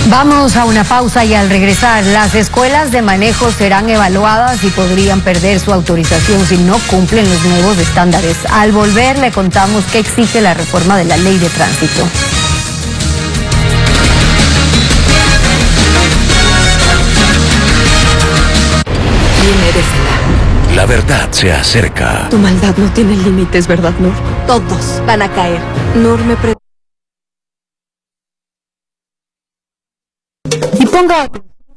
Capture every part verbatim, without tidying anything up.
Vamos a una pausa y al regresar, las escuelas de manejo serán evaluadas y podrían perder su autorización si no cumplen los nuevos estándares. Al volver le contamos qué exige la reforma de la ley de tránsito. ¿Quién eres? La verdad se acerca. Tu maldad no tiene límites, ¿verdad, Nur? Todos van a caer. Nur me pre... Y ponga...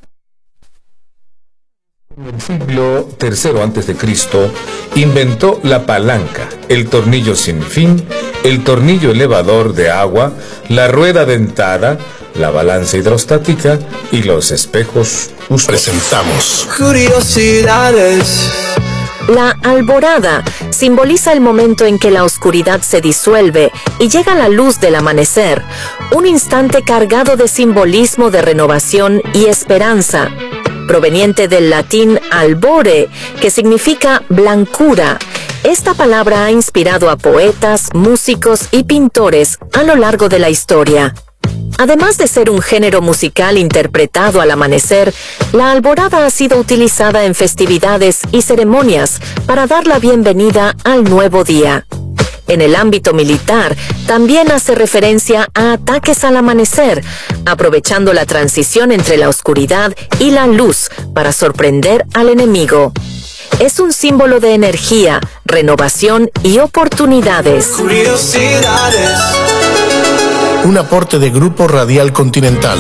En el siglo tercero antes de Cristo, inventó la palanca, el tornillo sin fin, el tornillo elevador de agua, la rueda dentada, la balanza hidrostática y los espejos usados. Presentamos Curiosidades. La alborada simboliza el momento en que la oscuridad se disuelve y llega la luz del amanecer, un instante cargado de simbolismo de renovación y esperanza, proveniente del latín albore, que significa blancura. Esta palabra ha inspirado a poetas, músicos y pintores a lo largo de la historia. Además de ser un género musical interpretado al amanecer, la alborada ha sido utilizada en festividades y ceremonias para dar la bienvenida al nuevo día. En el ámbito militar, también hace referencia a ataques al amanecer, aprovechando la transición entre la oscuridad y la luz para sorprender al enemigo. Es un símbolo de energía, renovación y oportunidades. Curiosidades. un aporte de Grupo Radial Continental.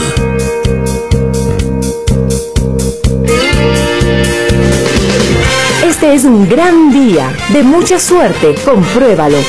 Este es un gran día, de mucha suerte, compruébalo.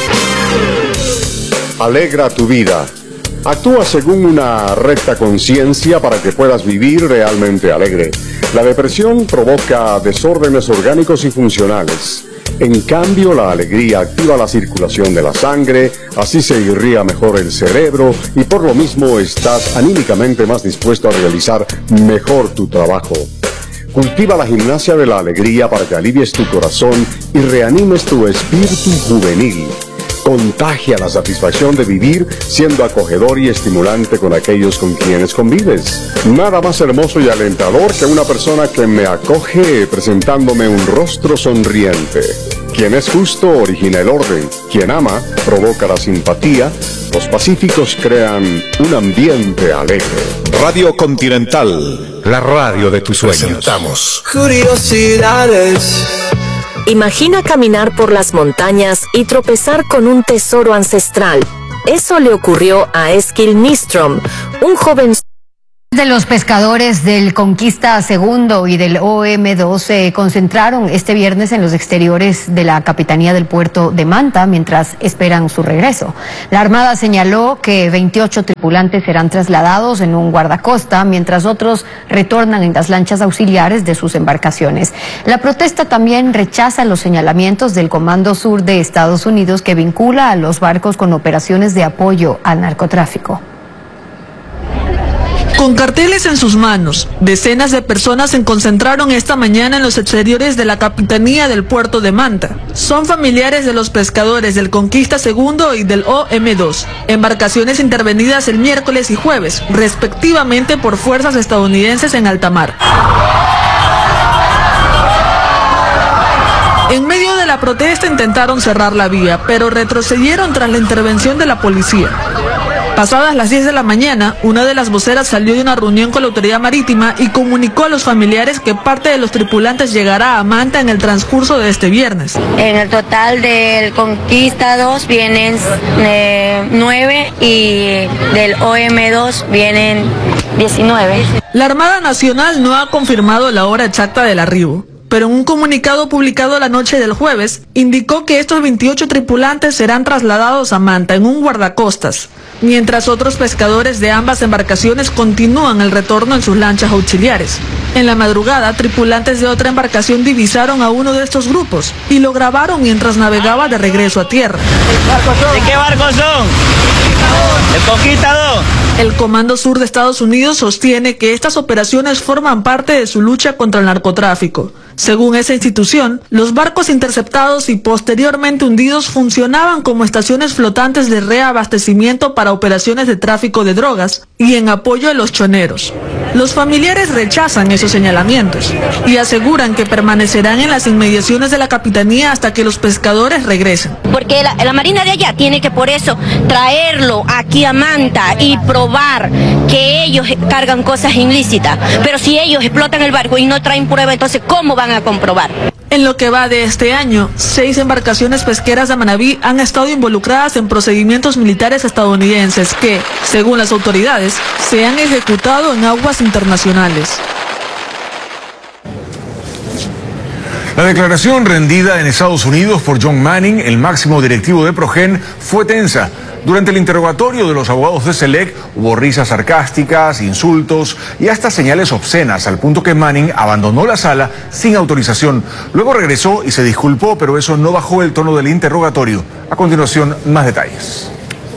Alegra tu vida. Actúa según una recta conciencia para que puedas vivir realmente alegre. La depresión provoca desórdenes orgánicos y funcionales. En cambio, la alegría activa la circulación de la sangre, así se irría mejor el cerebro y por lo mismo estás anímicamente más dispuesto a realizar mejor tu trabajo. Cultiva la gimnasia de la alegría para que alivies tu corazón y reanimes tu espíritu juvenil. Contagia la satisfacción de vivir siendo acogedor y estimulante con aquellos con quienes convives. Nada más hermoso y alentador que una persona que me acoge presentándome un rostro sonriente. Quien es justo origina el orden. Quien ama provoca la simpatía. Los pacíficos crean un ambiente alegre. Radio Continental, la radio de tus sueños. Presentamos Curiosidades. Imagina caminar por las montañas y tropezar con un tesoro ancestral. Eso le ocurrió a Eskil Nystrom, un joven... De los pescadores del Conquista Segundo y del O M dos se concentraron este viernes en los exteriores de la Capitanía del Puerto de Manta mientras esperan su regreso. La Armada señaló que veintiocho tripulantes serán trasladados en un guardacosta mientras otros retornan en las lanchas auxiliares de sus embarcaciones. La protesta también rechaza los señalamientos del Comando Sur de Estados Unidos que vincula a los barcos con operaciones de apoyo al narcotráfico. Con carteles en sus manos, decenas de personas se concentraron esta mañana en los exteriores de la Capitanía del Puerto de Manta. Son familiares de los pescadores del Conquista Segundo y del O M dos, embarcaciones intervenidas el miércoles y jueves, respectivamente por fuerzas estadounidenses en alta mar. En medio de la protesta intentaron cerrar la vía, pero retrocedieron tras la intervención de la policía. Pasadas las diez de la mañana, una de las voceras salió de una reunión con la autoridad marítima y comunicó a los familiares que parte de los tripulantes llegará a Manta en el transcurso de este viernes. En el total del Conquista dos vienen eh, nueve y del O M dos vienen diecinueve. La Armada Nacional no ha confirmado la hora exacta del arribo, pero en un comunicado publicado la noche del jueves, indicó que estos veintiocho tripulantes serán trasladados a Manta en un guardacostas, mientras otros pescadores de ambas embarcaciones continúan el retorno en sus lanchas auxiliares. En la madrugada, tripulantes de otra embarcación divisaron a uno de estos grupos y lo grabaron mientras navegaba de regreso a tierra. ¿De qué barcos son? El Conquistador. El Comando Sur de Estados Unidos sostiene que estas operaciones forman parte de su lucha contra el narcotráfico. Según esa institución, los barcos interceptados y posteriormente hundidos funcionaban como estaciones flotantes de reabastecimiento para operaciones de tráfico de drogas y en apoyo de los choneros. Los familiares rechazan esos señalamientos y aseguran que permanecerán en las inmediaciones de la capitanía hasta que los pescadores regresen. Porque la, la marina de allá tiene que por eso traerlo aquí a Manta y probar que ellos cargan cosas ilícitas. Pero si ellos explotan el barco y no traen prueba, entonces ¿cómo van a comprobar? En lo que va de este año, seis embarcaciones pesqueras de Manabí han estado involucradas en procedimientos militares estadounidenses que, según las autoridades, se han ejecutado en aguas internacionales. La declaración rendida en Estados Unidos por John Manning, el máximo directivo de Progen, fue tensa. Durante el interrogatorio de los abogados de SELEC hubo risas sarcásticas, insultos y hasta señales obscenas, al punto que Manning abandonó la sala sin autorización. Luego regresó y se disculpó, pero eso no bajó el tono del interrogatorio. A continuación, más detalles.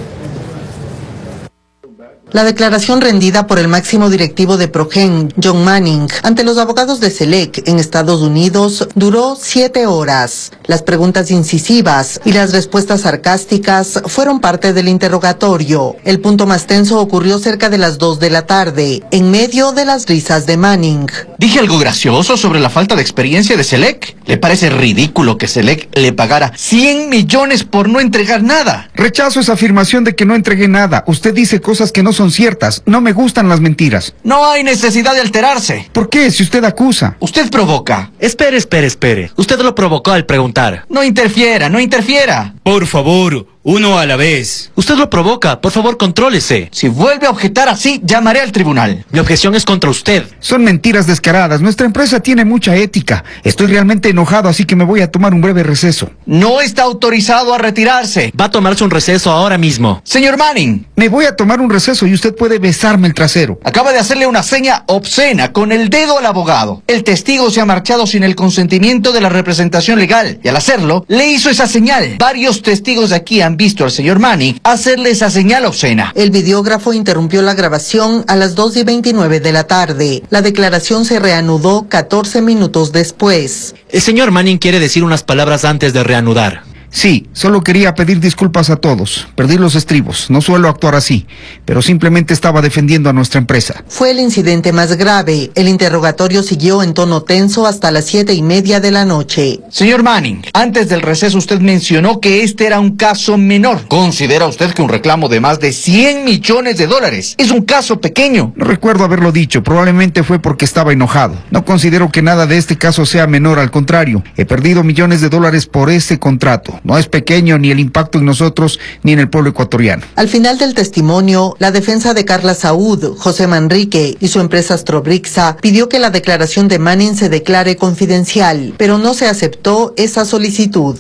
La declaración rendida por el máximo directivo de Progen, John Manning, ante los abogados de SELEC en Estados Unidos duró siete horas. Las preguntas incisivas y las respuestas sarcásticas fueron parte del interrogatorio. El punto más tenso ocurrió cerca de las dos de la tarde, en medio de las risas de Manning. ¿Dije algo gracioso sobre la falta de experiencia de SELEC? ¿Le parece ridículo que SELEC le pagara cien millones por no entregar nada? Rechazo esa afirmación de que no entregué nada. Usted dice cosas que no son ciertas. No me gustan las mentiras. No hay necesidad de alterarse. ¿Por qué? Si usted acusa. Usted provoca. Espere, espere, espere. Usted lo provocó al preguntar. No interfiera, no interfiera. Por favor, uno a la vez. Usted lo provoca. Por favor, contrólese. Si vuelve a objetar así, llamaré al tribunal. Mi objeción es contra usted. Son mentiras descaradas. Nuestra empresa tiene mucha ética. Estoy realmente enojado, así que me voy a tomar un breve receso. No está autorizado a retirarse. Va a tomarse un receso ahora mismo. Señor Manning. Me voy a tomar un receso y usted puede besarme el trasero. Acaba de hacerle una seña obscena con el dedo al abogado. El testigo se ha marchado sin el consentimiento de la representación legal y al hacerlo, le hizo esa señal. Varios testigos de aquí han visto al señor Manning hacerle esa señal obscena. El videógrafo interrumpió la grabación a las dos y veintinueve de la tarde. La declaración se reanudó catorce minutos después. El señor Manning quiere decir unas palabras antes de reanudar. Sí, solo quería pedir disculpas a todos. Perdí los estribos. No suelo actuar así, pero simplemente estaba defendiendo a nuestra empresa. Fue el incidente más grave. El interrogatorio siguió en tono tenso hasta las siete y media de la noche. Señor Manning, antes del receso usted mencionó que este era un caso menor. ¿Considera usted que un reclamo de más de cien millones de dólares es un caso pequeño? No recuerdo haberlo dicho. Probablemente fue porque estaba enojado. No considero que nada de este caso sea menor. Al contrario, he perdido millones de dólares por ese contrato. No es pequeño ni el impacto en nosotros ni en el pueblo ecuatoriano. Al final del testimonio, la defensa de Carla Saúd, José Manrique y su empresa Astrobrixa pidió que la declaración de Manning se declare confidencial, pero no se aceptó esa solicitud.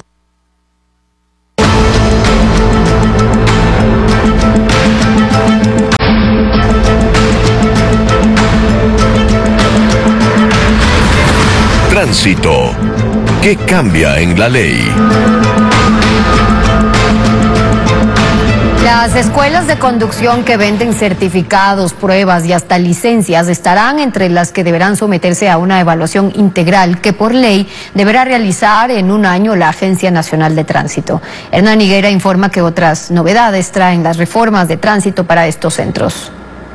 Tránsito. ¿Qué cambia en la ley? Las escuelas de conducción que venden certificados, pruebas y hasta licencias estarán entre las que deberán someterse a una evaluación integral que por ley deberá realizar en un año la Agencia Nacional de Tránsito. Hernán Higuera informa que otras novedades traen las reformas de tránsito para estos centros.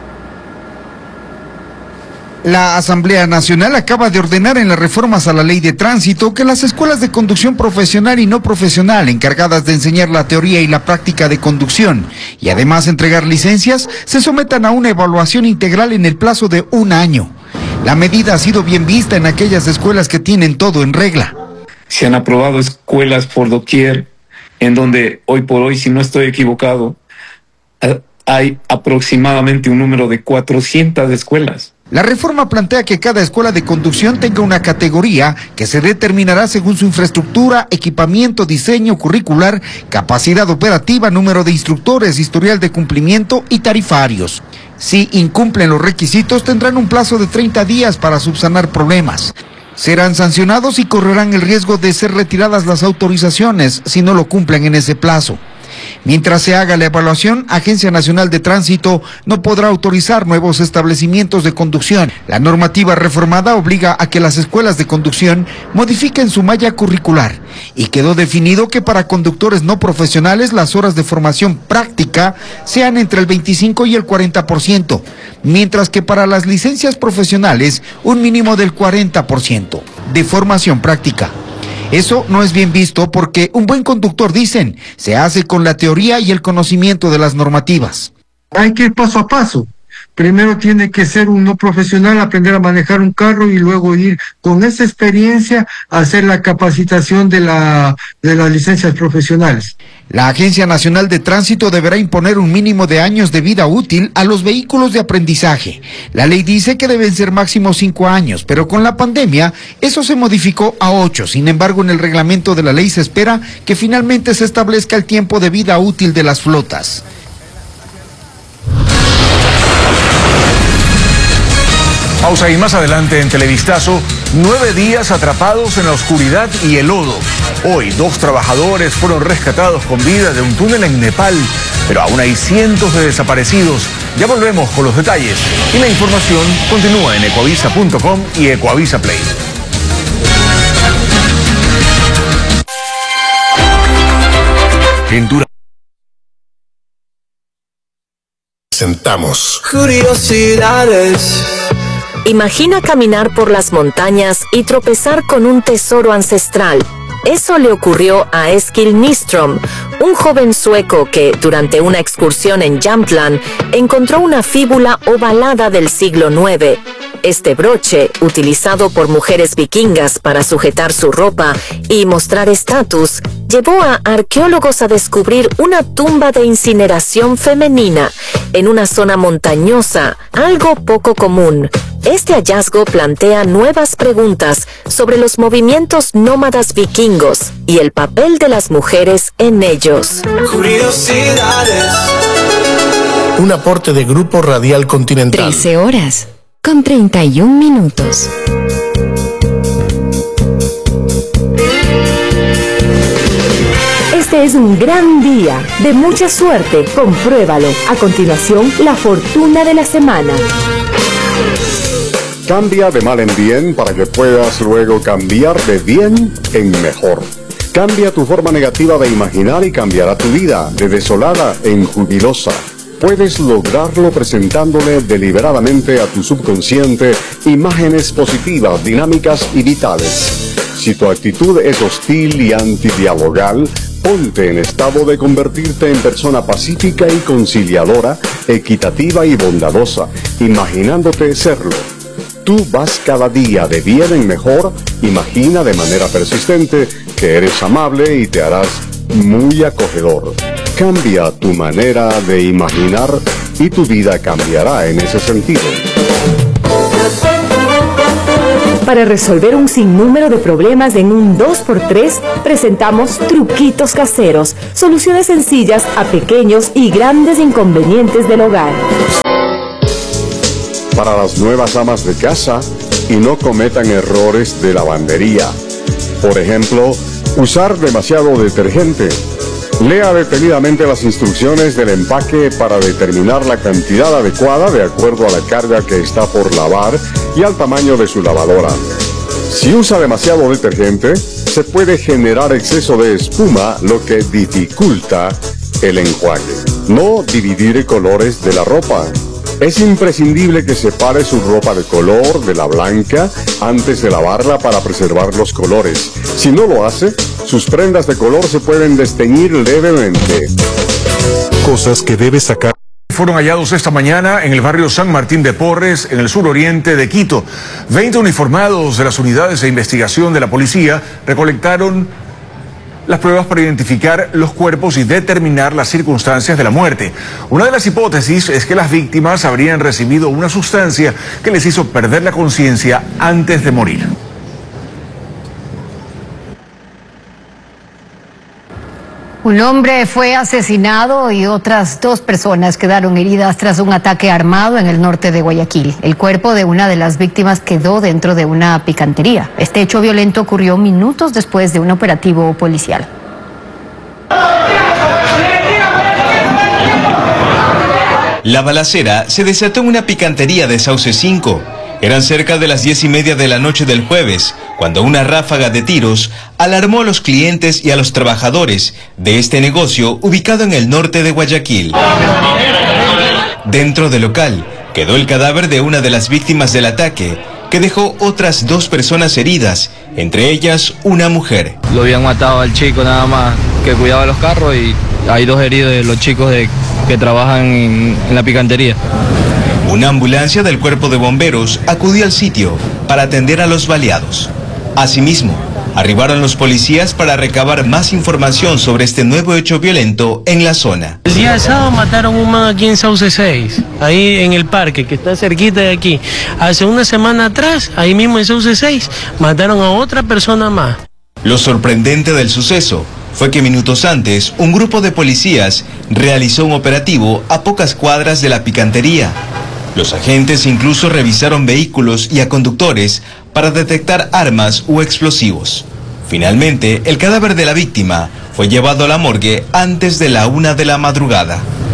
La Asamblea Nacional acaba de ordenar en las reformas a la ley de tránsito que las escuelas de conducción profesional y no profesional encargadas de enseñar la teoría y la práctica de conducción y además entregar licencias se sometan a una evaluación integral en el plazo de un año. La medida ha sido bien vista en aquellas escuelas que tienen todo en regla. Se han aprobado escuelas por doquier, en donde hoy por hoy, si no estoy equivocado, hay aproximadamente un número de cuatrocientas escuelas. La reforma plantea que cada escuela de conducción tenga una categoría que se determinará según su infraestructura, equipamiento, diseño curricular, capacidad operativa, número de instructores, historial de cumplimiento y tarifarios. Si incumplen los requisitos, tendrán un plazo de treinta días para subsanar problemas. Serán sancionados y correrán el riesgo de ser retiradas las autorizaciones si no lo cumplen en ese plazo. Mientras se haga la evaluación, Agencia Nacional de Tránsito no podrá autorizar nuevos establecimientos de conducción. La normativa reformada obliga a que las escuelas de conducción modifiquen su malla curricular y quedó definido que para conductores no profesionales las horas de formación práctica sean entre el veinticinco y el cuarenta por ciento, mientras que para las licencias profesionales un mínimo del cuarenta por ciento de formación práctica. Eso no es bien visto porque un buen conductor, dicen, se hace con la teoría y el conocimiento de las normativas. Hay que ir paso a paso. Primero tiene que ser un no profesional, aprender a manejar un carro y luego ir con esa experiencia a hacer la capacitación de, la, de las licencias profesionales. La Agencia Nacional de Tránsito deberá imponer un mínimo de años de vida útil a los vehículos de aprendizaje. La ley dice que deben ser máximo cinco años, pero con la pandemia eso se modificó a ocho. Sin embargo, en el reglamento de la ley se espera que finalmente se establezca el tiempo de vida útil de las flotas. Pausa y más adelante en Televistazo, nueve días atrapados en la oscuridad y el lodo. Hoy dos trabajadores fueron rescatados con vida de un túnel en Nepal, pero aún hay cientos de desaparecidos. Ya volvemos con los detalles y la información continúa en ecoavisa punto com y Ecoavisa Play. En Dura Sentamos. Curiosidades. Imagina caminar por las montañas y tropezar con un tesoro ancestral. Eso le ocurrió a Eskil Nystrom, un joven sueco que, durante una excursión en Jämtland, encontró una fíbula ovalada del siglo noveno. Este broche, utilizado por mujeres vikingas para sujetar su ropa y mostrar estatus, llevó a arqueólogos a descubrir una tumba de incineración femenina en una zona montañosa, algo poco común. Este hallazgo plantea nuevas preguntas sobre los movimientos nómadas vikingos y el papel de las mujeres en ellos. Curiosidades. Un aporte de Grupo Radial Continental. trece horas con treinta y un minutos. Este es un gran día de mucha suerte. Compruébalo. A continuación, la fortuna de la semana. Cambia de mal en bien para que puedas luego cambiar de bien en mejor. Cambia tu forma negativa de imaginar y cambiará tu vida de desolada en jubilosa. Puedes lograrlo presentándole deliberadamente a tu subconsciente imágenes positivas, dinámicas y vitales. Si tu actitud es hostil y antidialogal, ponte en estado de convertirte en persona pacífica y conciliadora, equitativa y bondadosa, imaginándote serlo. Tú vas cada día de bien en mejor, imagina de manera persistente que eres amable y te harás muy acogedor. Cambia tu manera de imaginar y tu vida cambiará en ese sentido. Para resolver un sinnúmero de problemas en un dos por tres, presentamos Truquitos Caseros, soluciones sencillas a pequeños y grandes inconvenientes del hogar. Para las nuevas amas de casa, y no cometan errores de lavandería. Por ejemplo, usar demasiado detergente. Lea detenidamente las instrucciones del empaque para determinar la cantidad adecuada de acuerdo a la carga que está por lavar y al tamaño de su lavadora. Si usa demasiado detergente, se puede generar exceso de espuma, lo que dificulta el enjuague. No dividir colores de la ropa. Es imprescindible que separe su ropa de color de la blanca antes de lavarla para preservar los colores. Si no lo hace, sus prendas de color se pueden desteñir levemente. Cosas que debes sacar. Fueron hallados esta mañana en el barrio San Martín de Porres, en el suroriente de Quito. veinte uniformados de las unidades de investigación de la policía recolectaron las pruebas para identificar los cuerpos y determinar las circunstancias de la muerte. Una de las hipótesis es que las víctimas habrían recibido una sustancia que les hizo perder la conciencia antes de morir. Un hombre fue asesinado y otras dos personas quedaron heridas tras un ataque armado en el norte de Guayaquil. El cuerpo de una de las víctimas quedó dentro de una picantería. Este hecho violento ocurrió minutos después de un operativo policial. La balacera se desató en una picantería de Sauce cinco. Eran cerca de las diez y media de la noche del jueves, cuando una ráfaga de tiros alarmó a los clientes y a los trabajadores de este negocio ubicado en el norte de Guayaquil. Dentro del local quedó el cadáver de una de las víctimas del ataque, que dejó otras dos personas heridas, entre ellas una mujer. Lo habían matado al chico nada más que cuidaba los carros y hay dos heridos de los chicos de, que trabajan en, en la picantería. Una ambulancia del cuerpo de bomberos acudió al sitio para atender a los baleados. Asimismo, arribaron los policías para recabar más información sobre este nuevo hecho violento en la zona. El día sábado mataron un man aquí en Sauce seis, ahí en el parque, que está cerquita de aquí. Hace una semana atrás, ahí mismo en Sauce seis, mataron a otra persona más. Lo sorprendente del suceso fue que minutos antes, un grupo de policías realizó un operativo a pocas cuadras de la picantería. Los agentes incluso revisaron vehículos y a conductores para detectar armas o explosivos. Finalmente, el cadáver de la víctima fue llevado a la morgue antes de la una de la madrugada.